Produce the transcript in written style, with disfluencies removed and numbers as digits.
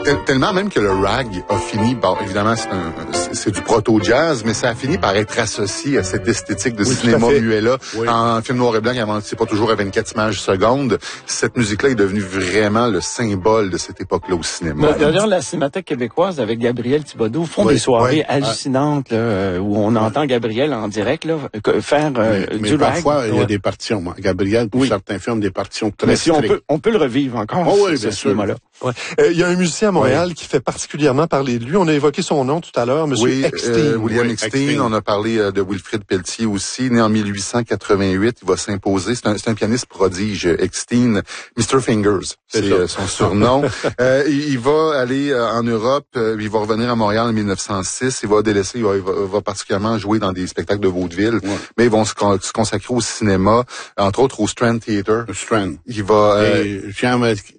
Tellement même que le rag a fini, bon, évidemment, c'est du proto-jazz, mais ça a fini par être associé à cette esthétique de cinéma muet-là. Oui. En film noir et blanc, avant, c'est pas toujours à 24 images secondes. Cette musique-là est devenue vraiment le symbole de cette époque-là au cinéma. D'ailleurs, la Cinémathèque québécoise avec Gabriel Thibodeau font des soirées hallucinantes là, où on entend Gabriel en direct là, faire mais du rag. Parfois, il y a des partitions. Gabriel, pour certains films, des partitions très strictes. Mais si on peut le revivre encore, ce cinéma-là. Ouais. Il y a un musicien à Montréal qui fait particulièrement parler de lui. On a évoqué son nom tout à l'heure, Monsieur Eckstein. William Eckstein. On a parlé de Wilfrid Pelletier aussi, né en 1888. Il va s'imposer. C'est un pianiste prodige, Eckstein. Mr. Fingers, c'est son surnom. Il va aller en Europe. Il va revenir à Montréal en 1906. Il va délaisser. Il va particulièrement jouer dans des spectacles de vaudeville. Ouais. Mais ils vont se consacrer au cinéma, entre autres au Strand Theatre. Strand. Il va...